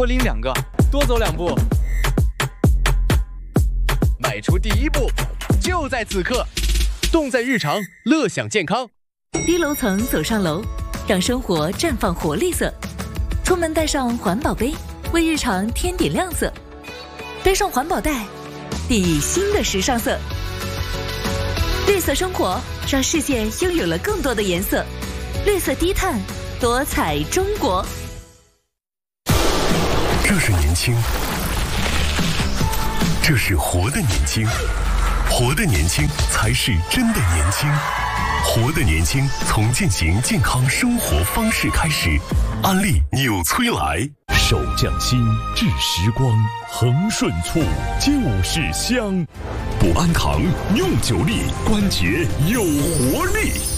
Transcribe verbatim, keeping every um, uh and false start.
多拎两个，多走两步。 迈出第一步，就在此刻。动在日常，乐享健康。 低楼层走上楼，让生活绽放活力色。出门带上环保杯，为日常添点亮色。背上环保袋，定义新的时尚色。绿色生活，让世界拥有了更多的颜色。绿色低碳，多彩中国。 这是年轻，这是活的年轻，活的年轻才是真的年轻。活的年轻，从践行健康生活方式开始。安利纽崔莱， 手匠心制时光，恒顺醋就是香。 补安堂用久力，关节有活力。